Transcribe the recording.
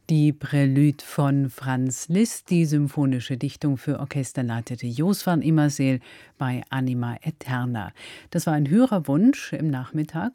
Die Prelude von Franz Liszt, die symphonische Dichtung für Orchester leitete Jos van Immerseel bei Anima Eterna. Das war ein Hörerwunsch im Nachmittag